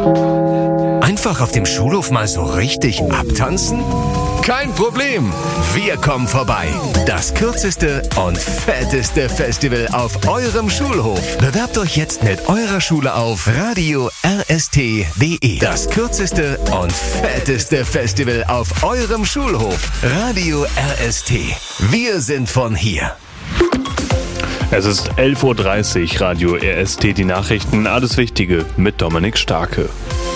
Einfach auf dem Schulhof mal so richtig abtanzen? Kein Problem, wir kommen vorbei. Das kürzeste und fetteste Festival auf eurem Schulhof. Bewerbt euch jetzt mit eurer Schule auf radio-rst.de. Das kürzeste und fetteste Festival auf eurem Schulhof. Radio RST. Wir sind von hier. Es ist 11.30 Uhr, Radio RST, die Nachrichten, alles Wichtige mit Dominik Starke.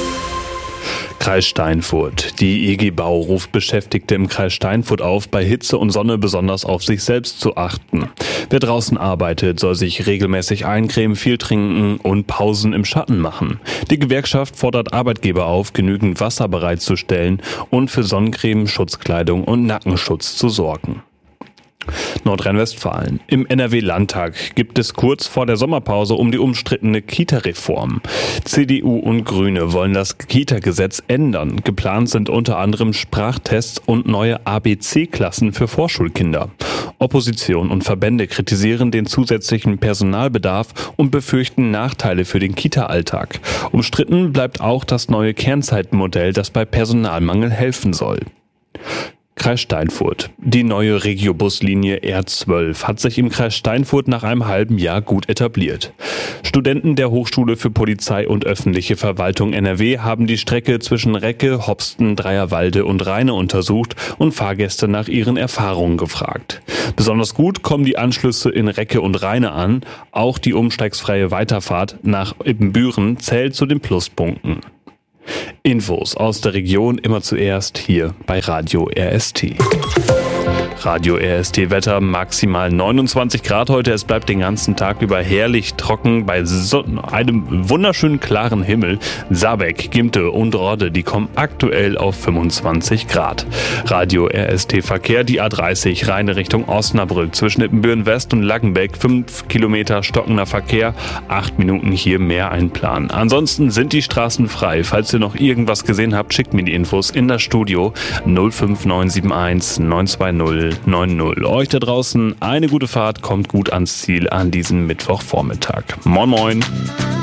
Kreis Steinfurt. Die IG Bau ruft Beschäftigte im Kreis Steinfurt auf, bei Hitze und Sonne besonders auf sich selbst zu achten. Wer draußen arbeitet, soll sich regelmäßig eincremen, viel trinken und Pausen im Schatten machen. Die Gewerkschaft fordert Arbeitgeber auf, genügend Wasser bereitzustellen und für Sonnencreme, Schutzkleidung und Nackenschutz zu sorgen. Nordrhein-Westfalen. Im NRW-Landtag gibt es kurz vor der Sommerpause um die umstrittene Kita-Reform. CDU und Grüne wollen das Kita-Gesetz ändern. Geplant sind unter anderem Sprachtests und neue ABC-Klassen für Vorschulkinder. Opposition und Verbände kritisieren den zusätzlichen Personalbedarf und befürchten Nachteile für den Kita-Alltag. Umstritten bleibt auch das neue Kernzeitenmodell, das bei Personalmangel helfen soll. Kreis Steinfurt. Die neue Regiobuslinie R12 hat sich im Kreis Steinfurt nach einem halben Jahr gut etabliert. Studenten der Hochschule für Polizei und öffentliche Verwaltung NRW haben die Strecke zwischen Recke, Hopsten, Dreierwalde und Rheine untersucht und Fahrgäste nach ihren Erfahrungen gefragt. Besonders gut kommen die Anschlüsse in Recke und Rheine an. Auch die umsteigsfreie Weiterfahrt nach Ibbenbüren zählt zu den Pluspunkten. Infos aus der Region immer zuerst hier bei Radio RST. Radio RST Wetter, maximal 29 Grad heute. Es bleibt den ganzen Tag über herrlich trocken bei einem wunderschönen klaren Himmel. Saarbeck, Gimte und Rodde, die kommen aktuell auf 25 Grad. Radio RST Verkehr, die A30 Rheine Richtung Osnabrück zwischen Ippenbüren West und Laggenbeck. 5 Kilometer stockender Verkehr, 8 Minuten hier mehr einplanen. Ansonsten sind die Straßen frei. Falls ihr noch irgendwas gesehen habt, schickt mir die Infos in das Studio 05971 920 90. Euch da draußen eine gute Fahrt, kommt gut ans Ziel an diesem Mittwochvormittag. Moin moin.